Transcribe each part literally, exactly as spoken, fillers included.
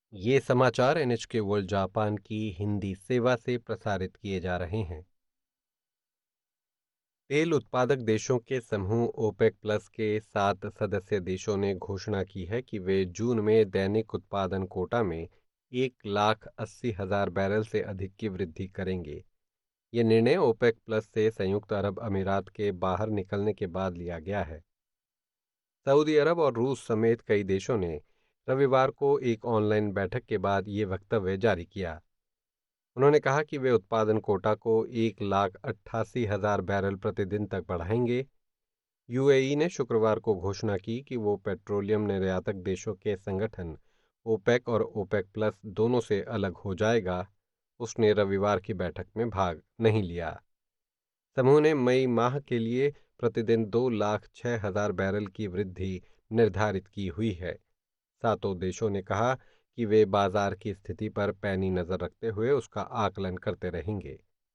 ये समाचार NHK world Japan की हिंदी सेवा से प्रसारित किए जा रहे हैं। तेल उत्पादक देशों के समूह ओपेक प्लस के सात सदस्य देशों ने घोषणा की है कि वे जून में दैनिक उत्पादन कोटा में एक लाख अस्सी हजार बैरल से अधिक की वृद्धि करेंगे। ये निर्णय ओपेक प्लस से संयुक्त अरब अमीरात के बाहर निकलने के बाद लिया गया है। सऊदी अरब और रूस समेत कई देशों ने रविवार को एक ऑनलाइन बैठक के बाद ये वक्तव्य जारी किया। उन्होंने कहा कि वे उत्पादन कोटा को एक लाख अट्ठासी हजार बैरल प्रतिदिन तक बढ़ाएंगे। यूएई ने शुक्रवार को घोषणा की कि वो पेट्रोलियम निर्यातक देशों के संगठन ओपेक और ओपेक प्लस दोनों से अलग हो जाएगा। उसने रविवार की बैठक में भाग नहीं लिया। समूह ने मई माह के लिए प्रतिदिन दो लाख छह हजार बैरल की वृद्धि निर्धारित की हुई है। सातों देशों ने कहा कि वे बाजार की स्थिति पर पैनी नजर रखते हुए उसका आकलन करते रहेंगे।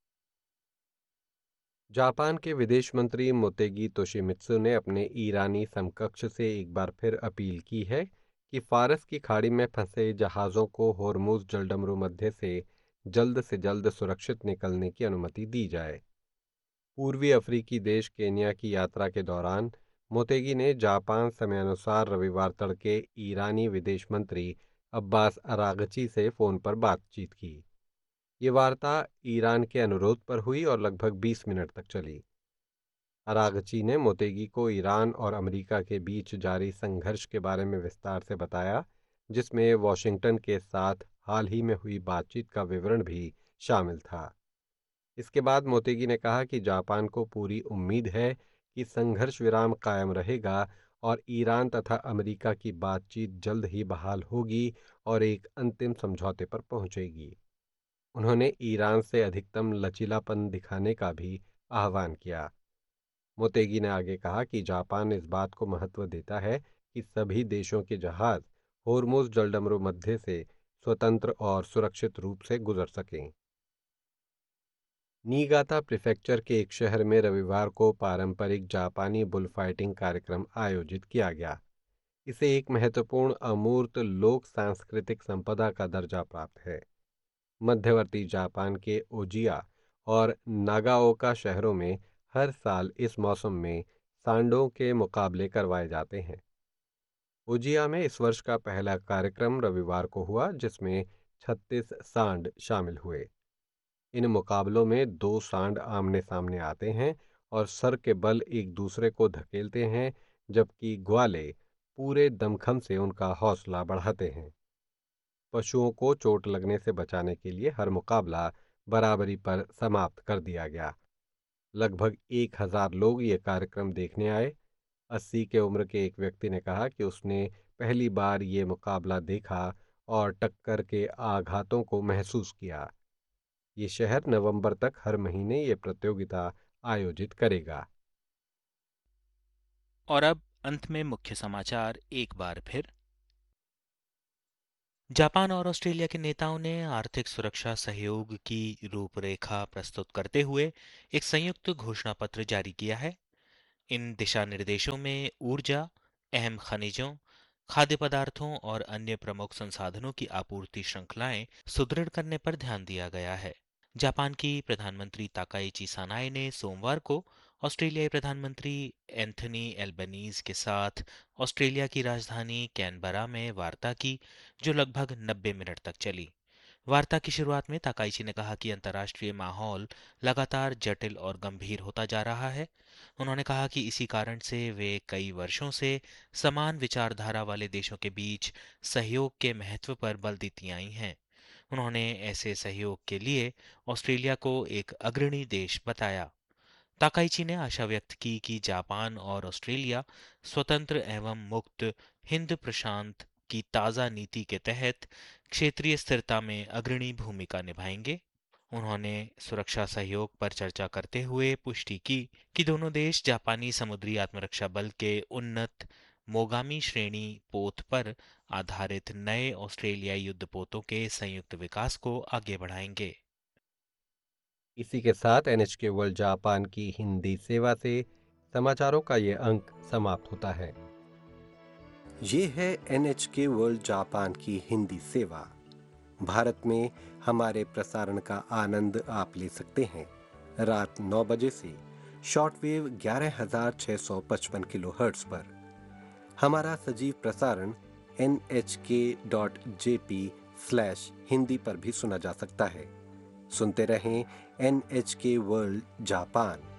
जापान के विदेश मंत्री मोतेगी तोशिमित्सु ने अपने ईरानी समकक्ष से एक बार फिर अपील की है कि फारस की खाड़ी में फंसे जहाज़ों को होर्मुज जलडमरू मध्य से जल्द से जल्द सुरक्षित निकलने की अनुमति दी जाए। पूर्वी अफ्रीकी देश केन्या की यात्रा के दौरान मोतेगी ने जापान समयानुसार रविवार तड़के ईरानी विदेश मंत्री अब्बास अरागची से फ़ोन पर बातचीत की। ये वार्ता ईरान के अनुरोध पर हुई और लगभग बीस मिनट तक चली। अरागची ने मोतेगी को ईरान और अमेरिका के बीच जारी संघर्ष के बारे में विस्तार से बताया, जिसमें वॉशिंगटन के साथ हाल ही में हुई बातचीत का विवरण भी शामिल था। इसके बाद मोतेगी ने कहा कि जापान को पूरी उम्मीद है कि संघर्ष विराम कायम रहेगा और ईरान तथा अमेरिका की बातचीत जल्द ही बहाल होगी और एक अंतिम समझौते पर पहुंचेगी। उन्होंने ईरान से अधिकतम लचीलापन दिखाने का भी आह्वान किया। मोतेगी ने आगे कहा कि जापान इस बात को महत्व देता है कि सभी देशों के जहाज होर्मुज जलडमरू मध्य से स्वतंत्र और सुरक्षित रूप से गुजर सकें। नीगाता प्रीफेक्चर के एक शहर में रविवार को पारंपरिक जापानी बुल फाइटिंग कार्यक्रम आयोजित किया गया। इसे एक महत्वपूर्ण अमूर्त लोक सांस्कृतिक संपदा का दर्जा प्राप्त है। मध्यवर्ती जापान के ओजिया और नागाओका शहरों में हर साल इस मौसम में सांडों के मुकाबले करवाए जाते हैं। ओजिया में इस वर्ष का पहला कार्यक्रम रविवार को हुआ, जिसमें छत्तीस सांड शामिल हुए। इन मुकाबलों में दो सांड आमने सामने आते हैं और सर के बल एक दूसरे को धकेलते हैं, जबकि ग्वाले पूरे दमखम से उनका हौसला बढ़ाते हैं। पशुओं को चोट लगने से बचाने के लिए हर मुकाबला बराबरी पर समाप्त कर दिया गया। लगभग एक हजार लोग ये कार्यक्रम देखने आए। अस्सी के उम्र के एक व्यक्ति ने कहा कि उसने पहली बार ये मुकाबला देखा और टक्कर के आघातों को महसूस किया। ये शहर नवंबर तक हर महीने ये प्रतियोगिता आयोजित करेगा। और अब अंत में मुख्य समाचार एक बार फिर। जापान और ऑस्ट्रेलिया के नेताओं ने आर्थिक सुरक्षा सहयोग की रूपरेखा प्रस्तुत करते हुए एक संयुक्त घोषणा पत्र जारी किया है। इन दिशा निर्देशों में ऊर्जा, अहम खनिजों, खाद्य पदार्थों और अन्य प्रमुख संसाधनों की आपूर्ति श्रृंखलाएं सुदृढ़ करने पर ध्यान दिया गया है। जापान की प्रधानमंत्री ताकाइची सानाए ने सोमवार को ऑस्ट्रेलियाई प्रधानमंत्री एंथनी एल्बनीज के साथ ऑस्ट्रेलिया की राजधानी कैनबरा में वार्ता की, जो लगभग नब्बे मिनट तक चली। वार्ता की शुरुआत में ताकाइची ने कहा कि अंतर्राष्ट्रीय माहौल लगातार जटिल और गंभीर होता जा रहा है। उन्होंने कहा कि इसी कारण से वे कई वर्षों से समान विचारधारा वाले देशों के बीच सहयोग के महत्व पर बल देती आई हैं। उन्होंने ऐसे सहयोग के लिए ऑस्ट्रेलिया को एक अग्रणी देश बताया। ताकाइची ने आशा व्यक्त की कि जापान और ऑस्ट्रेलिया स्वतंत्र एवं मुक्त हिंद प्रशांत की ताज़ा नीति के तहत क्षेत्रीय स्थिरता में अग्रणी भूमिका निभाएंगे। उन्होंने सुरक्षा सहयोग पर चर्चा करते हुए पुष्टि की कि दोनों देश जापानी समुद्री आत्मरक्षा बल के उन्नत मोगामी श्रेणी पोत पर आधारित नए ऑस्ट्रेलियाई युद्धपोतों के संयुक्त विकास को आगे बढ़ाएंगे। इसी के साथ एनएचके वर्ल्ड जापान की हिंदी सेवा से समाचारों का ये अंक समाप्त होता है। ये है एन एच के वर्ल्ड जापान की हिंदी सेवा। भारत में हमारे प्रसारण का आनंद आप ले सकते हैं रात नौ बजे से शॉर्टवेव ग्यारह हजार छः सौ पचपन किलो हर्ट्ज पर। हमारा सजीव प्रसारण एन एच के dot J P slash Hindi पर भी सुना जा सकता है। सुनते रहें एन एच के वर्ल्ड जापान।